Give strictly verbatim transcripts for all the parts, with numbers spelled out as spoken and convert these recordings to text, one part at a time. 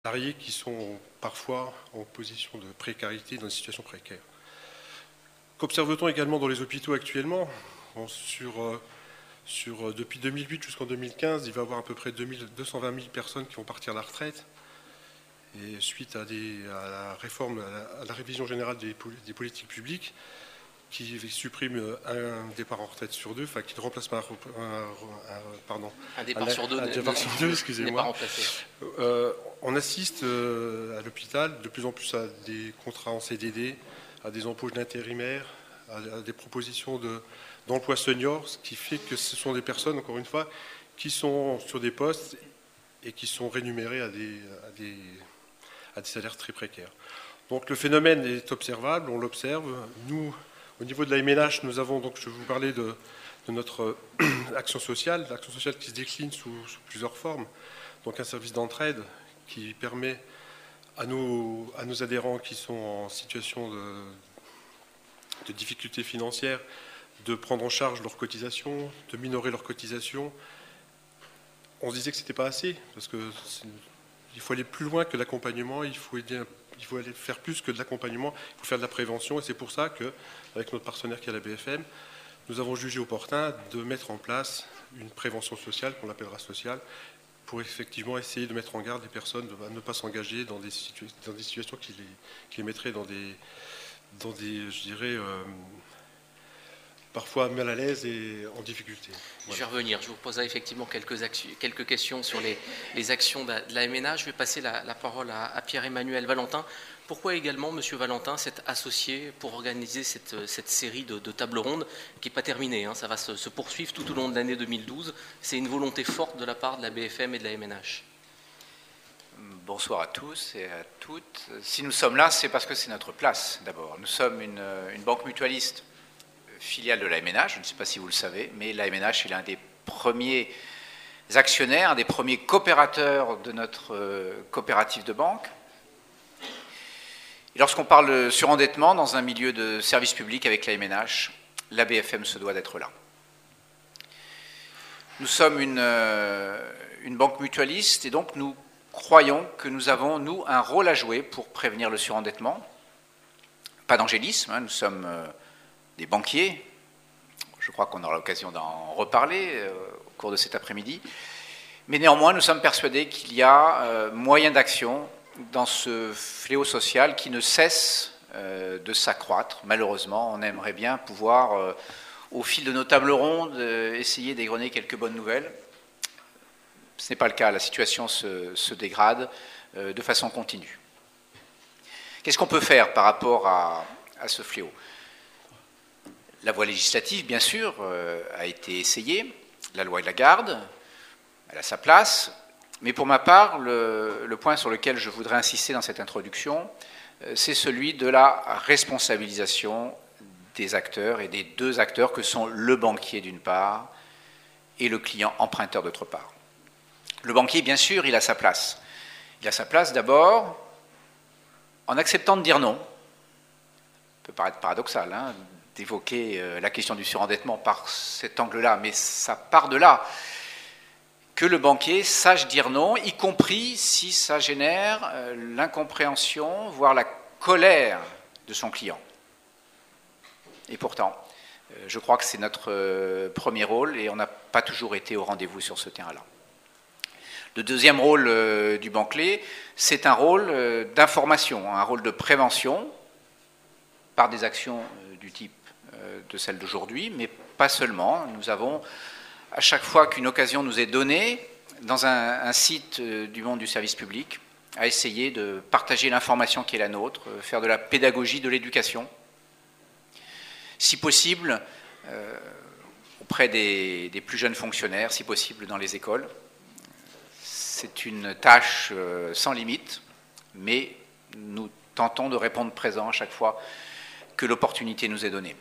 salariés qui sont parfois en position de précarité, dans une situation précaire. Qu'observe-t-on également dans les hôpitaux actuellement? Bon, sur, euh, sur, depuis deux mille huit jusqu'en deux mille quinze, il va y avoir à peu près deux cent vingt mille personnes qui vont partir à la retraite. Et suite à, des, à la réforme, à la, à la révision générale des, des politiques publiques, qui supprime un départ en retraite sur deux, enfin qui remplace par un, un, un, pardon, un départ un, sur deux, un départ sur deux, excusez-moi. Euh, on assiste euh, à l'hôpital de plus en plus à des contrats en C D D, à des embauches d'intérimaires, à, à des propositions de, d'emploi senior, ce qui fait que ce sont des personnes, encore une fois, qui sont sur des postes et qui sont rémunérées à des, à des, à des salaires très précaires. Donc le phénomène est observable, on l'observe. Nous, au niveau de la M N H, nous avons, donc je vais vous parler de, de notre action sociale, l'action sociale qui se décline sous, sous plusieurs formes. Donc un service d'entraide qui permet à nos, à nos adhérents qui sont en situation de, de difficultés financières de prendre en charge leurs cotisations, de minorer leurs cotisations. On se disait que ce n'était pas assez, parce qu'il faut aller plus loin que l'accompagnement, il faut aider un Il faut aller faire plus que de l'accompagnement, il faut faire de la prévention. Et c'est pour ça qu'avec notre partenaire qui est la B F M, nous avons jugé opportun de mettre en place une prévention sociale, qu'on appellera sociale, pour effectivement essayer de mettre en garde les personnes à ne pas s'engager dans des, situ dans des situations qui les, qui les mettraient dans des, dans des, je dirais, euh, parfois mal à l'aise et en difficulté. Voilà. Je vais revenir, je vous poserai effectivement quelques, actions, quelques questions sur les, les actions de la M N H. Je vais passer la, la parole à, à Pierre-Emmanuel Valentin. Pourquoi également, Monsieur Valentin, s'être associé pour organiser cette, cette série de, de tables rondes qui n'est pas terminée, hein, ça va se, se poursuivre tout au long de l'année deux mille douze. C'est une volonté forte de la part de la B F M et de la M N H. Bonsoir à tous et à toutes. Si nous sommes là, c'est parce que c'est notre place, d'abord. Nous sommes une, une banque mutualiste, filiale de la M N H, je ne sais pas si vous le savez, mais la M N H est l'un des premiers actionnaires, un des premiers coopérateurs de notre coopérative de banque. Et lorsqu'on parle de surendettement dans un milieu de service public avec la M N H, la B F M se doit d'être là. Nous sommes une, une banque mutualiste et donc nous croyons que nous avons, nous, un rôle à jouer pour prévenir le surendettement. Pas d'angélisme, hein, nous sommes des banquiers, je crois qu'on aura l'occasion d'en reparler euh, au cours de cet après-midi, mais néanmoins nous sommes persuadés qu'il y a euh, moyen d'action dans ce fléau social qui ne cesse euh, de s'accroître. Malheureusement, on aimerait bien pouvoir, euh, au fil de nos tables rondes, euh, essayer d'égrener quelques bonnes nouvelles. Ce n'est pas le cas, la situation se, se dégrade euh, de façon continue. Qu'est-ce qu'on peut faire par rapport à, à ce fléau ? La voie législative, bien sûr, euh, a été essayée. La loi de la garde, elle a sa place. Mais pour ma part, le, le point sur lequel je voudrais insister dans cette introduction, euh, c'est celui de la responsabilisation des acteurs et des deux acteurs que sont le banquier d'une part et le client emprunteur d'autre part. Le banquier, bien sûr, il a sa place. Il a sa place d'abord en acceptant de dire non. Ça peut paraître paradoxal, hein, d'évoquer la question du surendettement par cet angle-là, mais ça part de là. Que le banquier sache dire non, y compris si ça génère l'incompréhension, voire la colère de son client. Et pourtant, je crois que c'est notre premier rôle et on n'a pas toujours été au rendez-vous sur ce terrain-là. Le deuxième rôle du banquier, c'est un rôle d'information, un rôle de prévention par des actions du type de celle d'aujourd'hui, mais pas seulement. Nous avons, à chaque fois qu'une occasion nous est donnée, dans un, un site du monde du service public, à essayer de partager l'information qui est la nôtre, faire de la pédagogie, de l'éducation, si possible euh, auprès des, des plus jeunes fonctionnaires, si possible dans les écoles. C'est une tâche euh, sans limite, mais nous tentons de répondre présent à chaque fois que l'opportunité nous est donnée.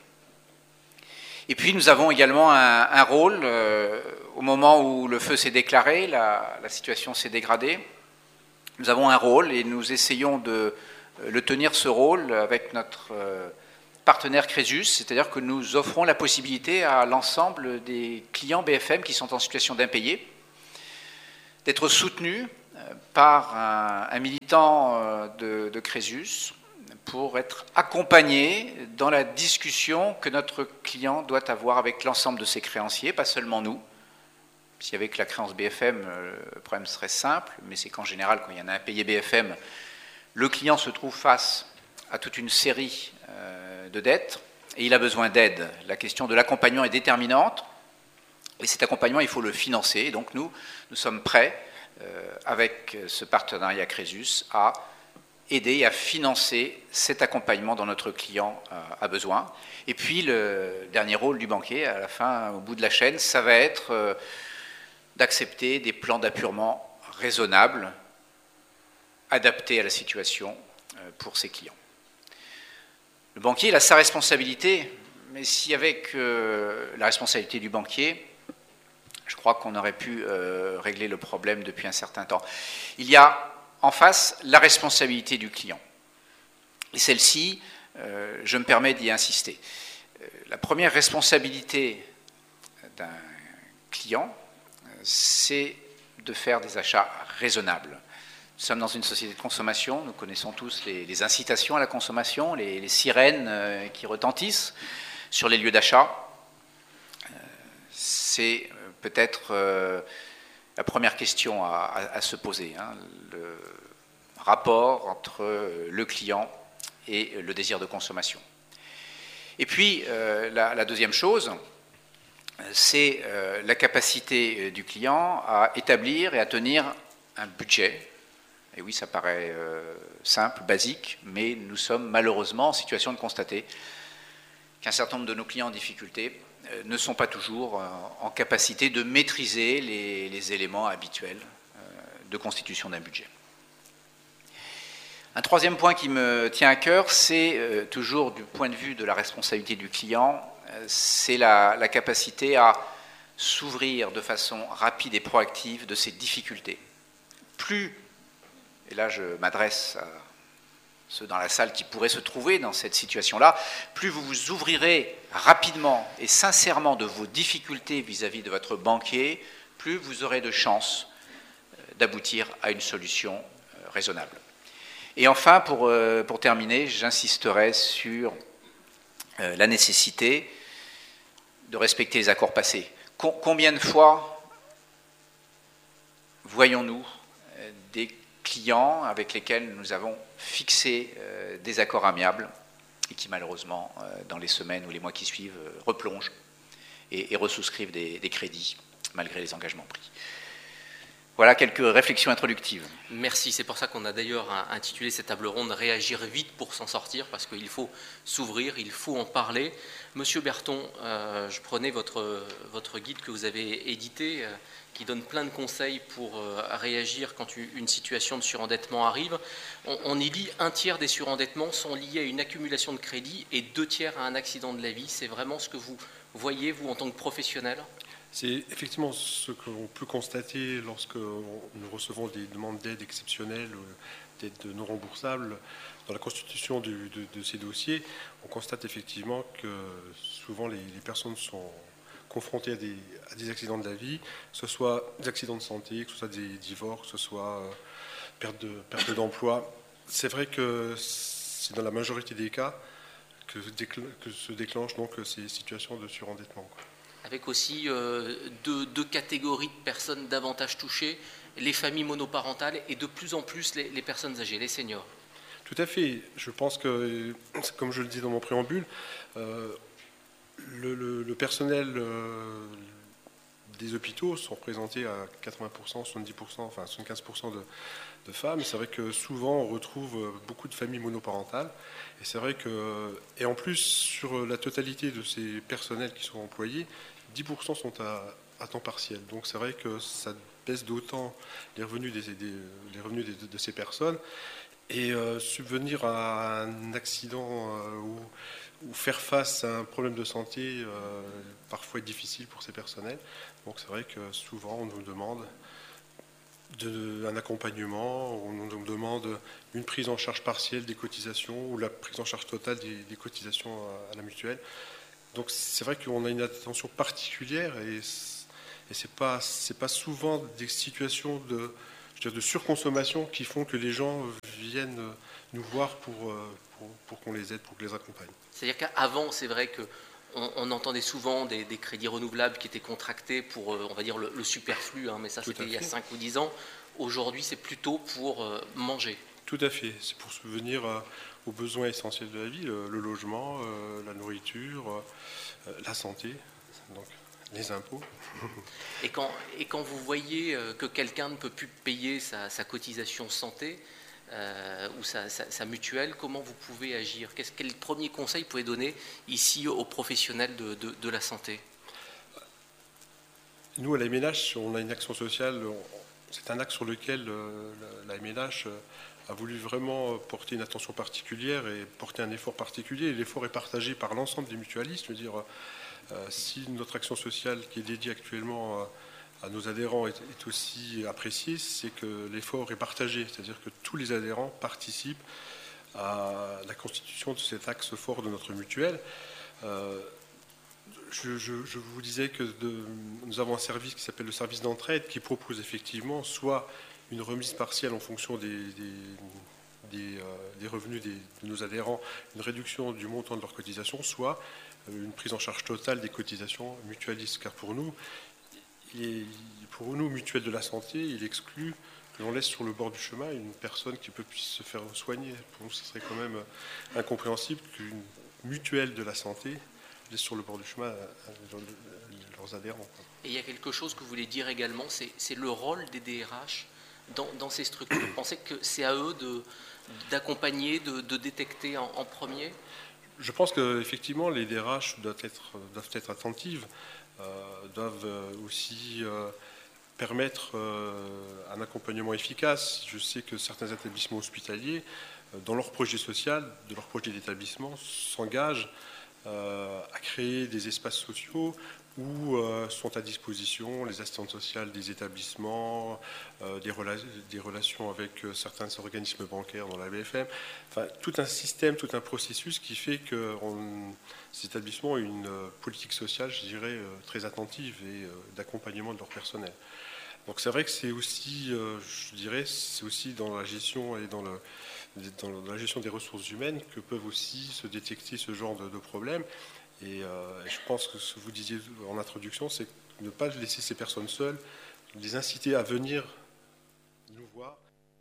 Et puis nous avons également un, un rôle, euh, au moment où le feu s'est déclaré, la, la situation s'est dégradée, nous avons un rôle et nous essayons de euh, le tenir ce rôle avec notre euh, partenaire Crésus, c'est-à-dire que nous offrons la possibilité à l'ensemble des clients B F M qui sont en situation d'impayés d'être soutenus par un, un militant de, de Crésus pour être accompagné dans la discussion que notre client doit avoir avec l'ensemble de ses créanciers, pas seulement nous. Si avec la créance B F M, le problème serait simple, mais c'est qu'en général, quand il y en a un payé B F M, le client se trouve face à toute une série de dettes et il a besoin d'aide. La question de l'accompagnement est déterminante et cet accompagnement, il faut le financer. Et donc nous, nous sommes prêts, euh, avec ce partenariat Crésus, à aider et à financer cet accompagnement dont notre client a besoin. Et puis le dernier rôle du banquier, à la fin, au bout de la chaîne, ça va être euh, d'accepter des plans d'appurement raisonnables, adaptés à la situation euh, pour ses clients. Le banquier, il a sa responsabilité, mais si avec euh, la responsabilité du banquier, je crois qu'on aurait pu euh, régler le problème depuis un certain temps. Il y a en face la responsabilité du client. Et celle-ci, euh, je me permets d'y insister. Euh, la première responsabilité d'un client, c'est de faire des achats raisonnables. Nous sommes dans une société de consommation, nous connaissons tous les, les incitations à la consommation, les, les sirènes euh, qui retentissent sur les lieux d'achat. Euh, c'est peut-être euh, la première question à, à, à se poser, hein, le rapport entre le client et le désir de consommation. Et puis, euh, la, la deuxième chose, c'est euh, la capacité du client à établir et à tenir un budget. Et oui, ça paraît euh, simple, basique, mais nous sommes malheureusement en situation de constater qu'un certain nombre de nos clients en difficulté euh, ne sont pas toujours euh, en capacité de maîtriser les, les éléments habituels euh, de constitution d'un budget. Un troisième point qui me tient à cœur, c'est euh, toujours du point de vue de la responsabilité du client, euh, c'est la, la capacité à s'ouvrir de façon rapide et proactive de ces difficultés. Plus, et là je m'adresse à ceux dans la salle qui pourraient se trouver dans cette situation-là, plus vous vous ouvrirez rapidement et sincèrement de vos difficultés vis-à-vis de votre banquier, plus vous aurez de chances d'aboutir à une solution raisonnable. Et enfin, pour, euh, pour terminer, j'insisterai sur euh, la nécessité de respecter les accords passés. Com- combien de fois voyons-nous euh, des clients avec lesquels nous avons fixé euh, des accords amiables et qui malheureusement, euh, dans les semaines ou les mois qui suivent, euh, replongent et, et ressouscrivent des, des crédits malgré les engagements pris. Voilà quelques réflexions introductives. Merci, c'est pour ça qu'on a d'ailleurs intitulé cette table ronde « Réagir vite pour s'en sortir » parce qu'il faut s'ouvrir, il faut en parler. Monsieur Berton, euh, je prenais votre, votre guide que vous avez édité, euh, qui donne plein de conseils pour euh, réagir quand une situation de surendettement arrive. On, on y lit un tiers des surendettements sont liés à une accumulation de crédit et deux tiers à un accident de la vie. C'est vraiment ce que vous voyez, vous, en tant que professionnel ? C'est effectivement ce que l'on peut constater lorsque nous recevons des demandes d'aide exceptionnelles, d'aide non remboursables. Dans la constitution du, de, de ces dossiers, on constate effectivement que souvent les, les personnes sont confrontées à des, à des accidents de la vie, que ce soit des accidents de santé, que ce soit des divorces, que ce soit euh, perte, de, perte d'emploi. C'est vrai que c'est dans la majorité des cas que, déclen- que se déclenchent donc ces situations de surendettement, quoi. Avec aussi euh, deux, deux catégories de personnes davantage touchées, les familles monoparentales et de plus en plus les, les personnes âgées, les seniors. Tout à fait. Je pense que, comme je le dis dans mon préambule, euh, le, le, le personnel euh, des hôpitaux sont représentés à quatre-vingts pour cent, soixante-dix pour cent, enfin soixante-quinze pour cent de, de femmes. C'est vrai que souvent on retrouve beaucoup de familles monoparentales. Et c'est vrai que, et en plus, sur la totalité de ces personnels qui sont employés, dix pour cent sont à, à temps partiel. Donc c'est vrai que ça baisse d'autant les revenus, des, des, les revenus des, de ces personnes. Et euh, subvenir à un accident euh, ou, ou faire face à un problème de santé euh, parfois est difficile pour ces personnels. Donc c'est vrai que souvent on nous demande de, un accompagnement, on nous demande une prise en charge partielle des cotisations ou la prise en charge totale des, des cotisations à, à la mutuelle. Donc c'est vrai qu'on a une attention particulière et, et c'est pas, c'est pas souvent des situations de, je veux dire, de surconsommation qui font que les gens viennent nous voir pour, pour, pour qu'on les aide, pour qu'on les accompagne. C'est-à-dire qu'avant, c'est vrai que On, on entendait souvent des, des crédits renouvelables qui étaient contractés pour, euh, on va dire, le, le superflu, hein, mais ça c'était il y a cinq ou dix ans. Aujourd'hui, c'est plutôt pour euh, manger. Tout à fait. C'est pour subvenir euh, aux besoins essentiels de la vie, le, le logement, euh, la nourriture, euh, la santé, donc les impôts. Et quand, et quand vous voyez euh, que quelqu'un ne peut plus payer sa, sa cotisation santé, Euh, ou sa, sa, sa mutuelle, comment vous pouvez agir? Qu'est-ce, quel premier conseil vous pouvez donner ici aux professionnels de, de, de la santé? Nous, à la M N H, on a une action sociale, on, c'est un axe sur lequel euh, la, la M N H a voulu vraiment porter une attention particulière et porter un effort particulier. Et l'effort est partagé par l'ensemble des mutualistes. Je veux dire, euh, si notre action sociale qui est dédiée actuellement euh, à nos adhérents est, est aussi apprécié, c'est que l'effort est partagé, c'est-à-dire que tous les adhérents participent à la constitution de cet axe fort de notre mutuelle. Euh, je, je, je vous disais que de, nous avons un service qui s'appelle le service d'entraide qui propose effectivement soit une remise partielle en fonction des, des, des, euh, des revenus des, de nos adhérents, une réduction du montant de leur cotisation, soit une prise en charge totale des cotisations mutualistes, car pour nous, Et pour nous, mutuelle de la santé, il exclut que l'on laisse sur le bord du chemin une personne qui peut puisse se faire soigner. Pour nous, ce serait quand même incompréhensible qu'une mutuelle de la santé laisse sur le bord du chemin leurs adhérents. Et il y a quelque chose que vous voulez dire également, c'est, c'est le rôle des D R H dans, dans ces structures. Vous pensez que c'est à eux de, d'accompagner, de, de détecter en, en premier? Je pense qu'effectivement, les D R H doivent être, doivent être attentives. Euh, doivent aussi euh, permettre euh, un accompagnement efficace. Je sais que certains établissements hospitaliers, euh, dans leur projet social, de leur projet d'établissement, s'engagent euh, à créer des espaces sociaux où euh, sont à disposition les assistantes sociales des établissements, euh, des, rela- des relations avec euh, certains organismes bancaires dans la B F M, enfin tout un système, tout un processus qui fait que on, ces établissements ont une euh, politique sociale, je dirais, euh, très attentive et euh, d'accompagnement de leur personnel. Donc c'est vrai que c'est aussi, euh, je dirais, c'est aussi dans la gestion et dans, le, dans la gestion des ressources humaines que peuvent aussi se détecter ce genre de, de problèmes. Et euh, je pense que ce que vous disiez en introduction, c'est ne pas laisser ces personnes seules, les inciter à venir nous voir.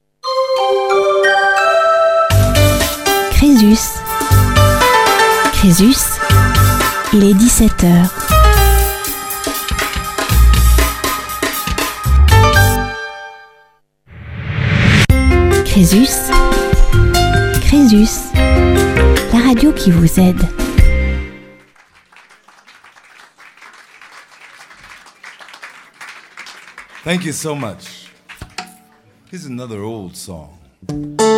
Crésus. Crésus, il est dix-sept heures. Crésus. Crésus, la radio qui vous aide. Thank you so much. Here's another old song.